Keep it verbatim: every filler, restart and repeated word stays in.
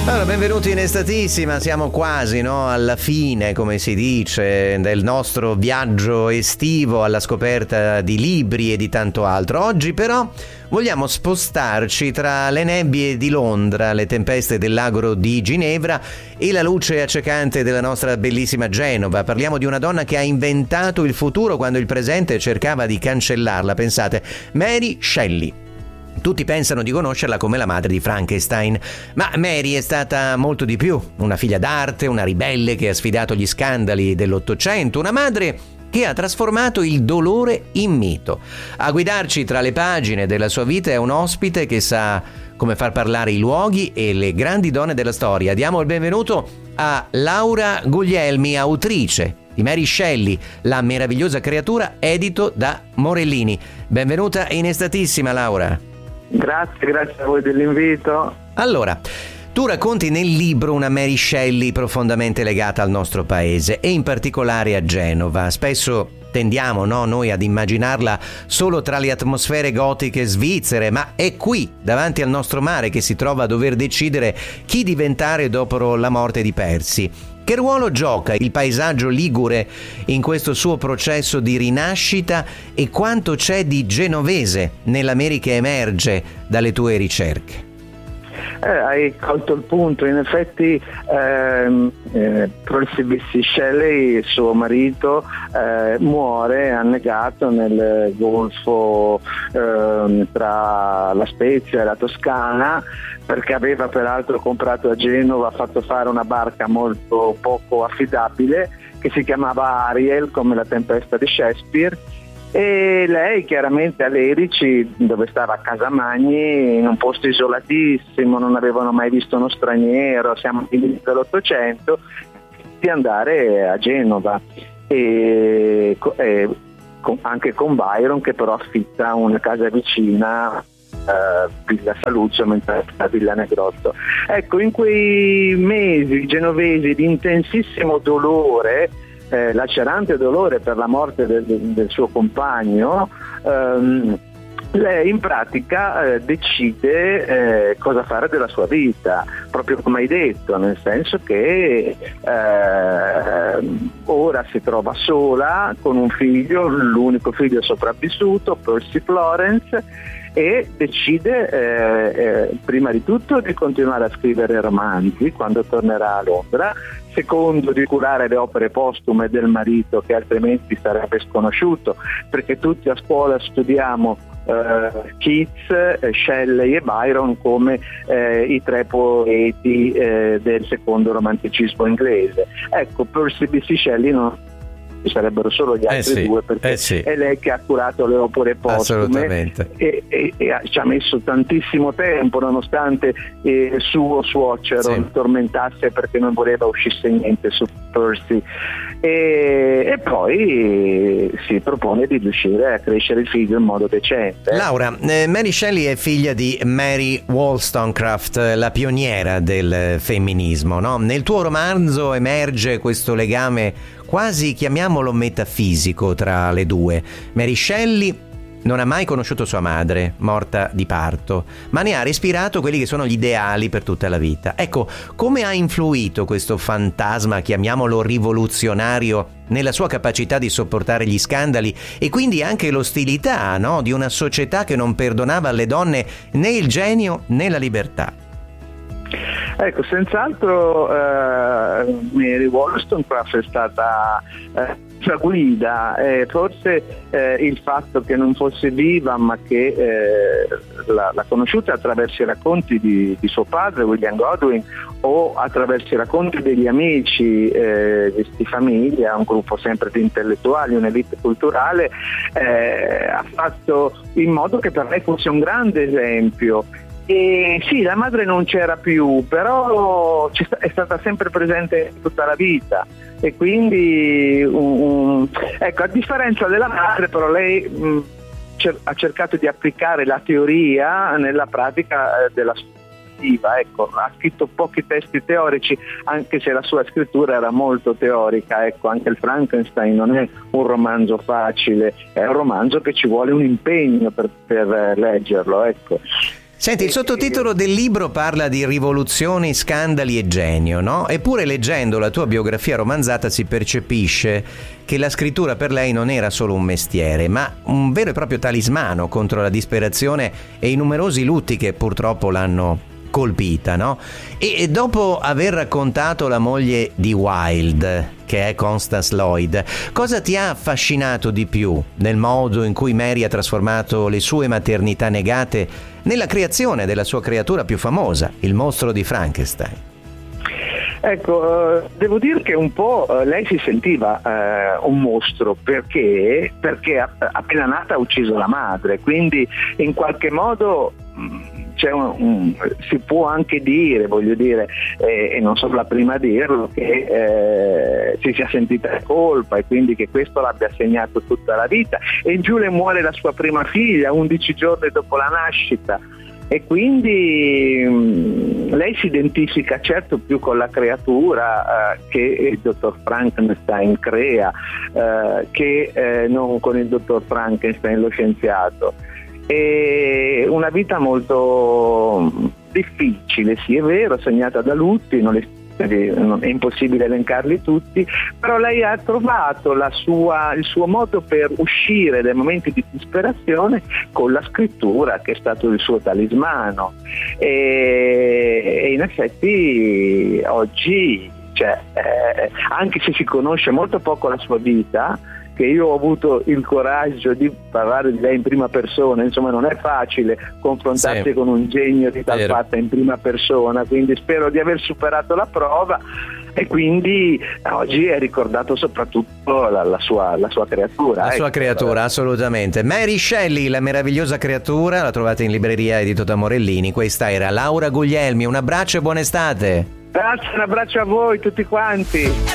Allora, benvenuti in Estatissima, siamo quasi, no, alla fine, come si dice, del nostro viaggio estivo alla scoperta di libri e di tanto altro. Oggi però vogliamo spostarci tra le nebbie di Londra, le tempeste del lago di Ginevra e la luce accecante della nostra bellissima Genova. Parliamo di una donna che ha inventato il futuro quando il presente cercava di cancellarla. Pensate, Mary Shelley. Tutti pensano di conoscerla come la madre di Frankenstein, ma Mary è stata molto di più, una figlia d'arte, una ribelle che ha sfidato gli scandali dell'Ottocento, una madre che ha trasformato il dolore in mito. A guidarci tra le pagine della sua vita è un ospite che sa come far parlare i luoghi e le grandi donne della storia. Diamo il benvenuto a Laura Guglielmi, autrice di Mary Shelley, la meravigliosa creatura, edito da Morellini. Benvenuta in Estatissima, Laura. Grazie, grazie a voi dell'invito. Allora, tu racconti nel libro una Mary Shelley profondamente legata al nostro paese e in particolare a Genova. Spesso tendiamo, no, noi ad immaginarla solo tra le atmosfere gotiche svizzere, ma è qui, davanti al nostro mare, che si trova a dover decidere chi diventare dopo la morte di Percy. Che ruolo gioca il paesaggio ligure in questo suo processo di rinascita e quanto c'è di genovese nell'America che emerge dalle tue ricerche? Eh, hai colto il punto, in effetti ehm, eh, Percy Bysshe Shelley, suo marito, eh, muore annegato nel golfo eh, tra la Spezia e la Toscana, perché aveva peraltro comprato a Genova, fatto fare una barca molto poco affidabile che si chiamava Ariel, come la tempesta di Shakespeare, e lei chiaramente a Lerici, dove stava a Casamagni, in un posto isolatissimo, non avevano mai visto uno straniero, siamo all'inizio dell'Ottocento, di andare a Genova e, e con, anche con Byron, che però affitta una casa vicina, Uh, Villa Saluzzo, mentre la Villa Negrotto. Ecco, in quei mesi genovesi di intensissimo dolore, eh, lacerante dolore per la morte del, del suo compagno, um, lei in pratica eh, decide eh, cosa fare della sua vita, proprio come hai detto, nel senso che eh, ora si trova sola con un figlio, l'unico figlio sopravvissuto, Percy Florence, e decide eh, eh, prima di tutto di continuare a scrivere romanzi quando tornerà a Londra, secondo di curare le opere postume del marito, che altrimenti sarebbe sconosciuto, perché tutti a scuola studiamo eh, Keats, eh, Shelley e Byron come eh, i tre poeti eh, del secondo romanticismo inglese. Ecco, Percy Bysshe Shelley non ci sarebbero solo gli altri eh sì, due, perché eh sì. è lei che ha curato le opere postume e, e, e ci ha messo tantissimo tempo, nonostante eh, suo suocero sì. lo tormentasse perché non voleva uscisse niente su Percy, e, e poi eh, si propone di riuscire a crescere il figlio in modo decente. Laura, eh, Mary Shelley è figlia di Mary Wollstonecraft, la pioniera del femminismo, no? Nel tuo romanzo emerge questo legame quasi, chiamiamolo, metafisico tra le due. Mary Shelley non ha mai conosciuto sua madre, morta di parto, ma ne ha respirato quelli che sono gli ideali per tutta la vita. Ecco, come ha influito questo fantasma, chiamiamolo rivoluzionario, nella sua capacità di sopportare gli scandali e quindi anche l'ostilità, no, di una società che non perdonava alle donne né il genio né la libertà? Ecco, senz'altro eh, Mary Wollstonecraft è stata eh, la guida, eh, forse eh, il fatto che non fosse viva ma che eh, l'ha, l'ha conosciuta attraverso i racconti di, di suo padre William Godwin o attraverso i racconti degli amici eh, di, di famiglia, un gruppo sempre di intellettuali, un'elite culturale, eh, ha fatto in modo che per lei fosse un grande esempio. E sì, la madre non c'era più, però è stata sempre presente tutta la vita e quindi un, un, ecco, a differenza della madre, però lei mh, cer- ha cercato di applicare la teoria nella pratica eh, della sua. Ecco, ha scritto pochi testi teorici, anche se la sua scrittura era molto teorica. Ecco, anche il Frankenstein non è un romanzo facile, è un romanzo che ci vuole un impegno per, per leggerlo, ecco. Senti, il sottotitolo del libro parla di rivoluzioni, scandali e genio, no? Eppure leggendo la tua biografia romanzata si percepisce che la scrittura per lei non era solo un mestiere, ma un vero e proprio talismano contro la disperazione e i numerosi lutti che purtroppo l'hanno colpita, no? E dopo aver raccontato la moglie di Wilde, che è Constance Lloyd, cosa ti ha affascinato di più nel modo in cui Mary ha trasformato le sue maternità negate nella creazione della sua creatura più famosa, il mostro di Frankenstein? Ecco, eh, devo dire che un po' eh, lei si sentiva eh, un mostro perché, perché appena nata ha ucciso la madre, quindi in qualche modo mh, c'è un, un, si può anche dire, voglio dire, eh, e non sono la prima a dirlo, che eh, si sia sentita colpa e quindi che questo l'abbia segnato tutta la vita. E in giù le muore la sua prima figlia undici giorni dopo la nascita. E quindi mh, lei si identifica certo più con la creatura eh, che il dottor Frankenstein crea, eh, che eh, non con il dottor Frankenstein, lo scienziato. E una vita molto difficile, sì è vero, segnata da lutti, non è, è impossibile elencarli tutti, però lei ha trovato la sua, il suo modo per uscire dai momenti di disperazione con la scrittura, che è stato il suo talismano. E, e in effetti oggi, cioè, eh, anche se si conosce molto poco la sua vita, che io ho avuto il coraggio di parlare di lei in prima persona, insomma non è facile confrontarsi sì. con un genio di tal Vero. fatta in prima persona, quindi spero di aver superato la prova e quindi oggi è ricordato soprattutto la, la, sua, la sua creatura. La ecco. sua creatura, assolutamente. Mary Shelley, la meravigliosa creatura, la trovate in libreria edito da Morellini. Questa era Laura Guglielmi, un abbraccio e buona estate. Grazie, un abbraccio a voi tutti quanti.